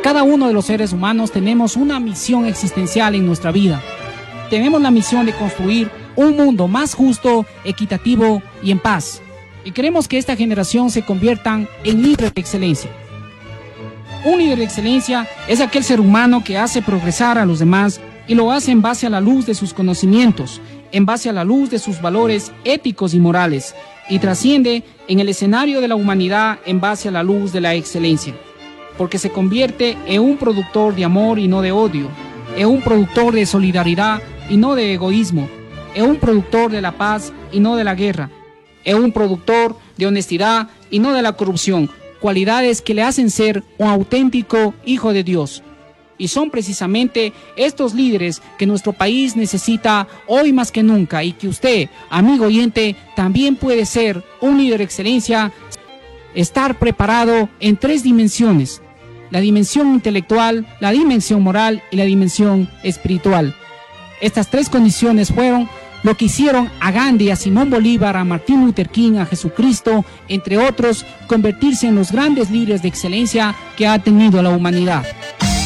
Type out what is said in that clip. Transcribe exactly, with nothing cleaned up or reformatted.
Cada uno de los seres humanos tenemos una misión existencial en nuestra vida. Tenemos la misión de construir un mundo más justo, equitativo y en paz. Y queremos que esta generación se conviertan en líderes de excelencia. Un líder de excelencia es aquel ser humano que hace progresar a los demás y lo hace en base a la luz de sus conocimientos, en base a la luz de sus valores éticos y morales, y trasciende en el escenario de la humanidad en base a la luz de la excelencia, porque se convierte en un productor de amor y no de odio, en un productor de solidaridad y no de egoísmo, en un productor de la paz y no de la guerra, en un productor de honestidad y no de la corrupción, cualidades que le hacen ser un auténtico hijo de Dios. Y son precisamente estos líderes que nuestro país necesita hoy más que nunca, y que usted, amigo oyente, también puede ser un líder de excelencia. Estar preparado en tres dimensiones: la dimensión intelectual, la dimensión moral y la dimensión espiritual. Estas tres condiciones fueron lo que hicieron a Gandhi, a Simón Bolívar, a Martin Luther King, a Jesucristo, entre otros, convertirse en los grandes líderes de excelencia que ha tenido la humanidad.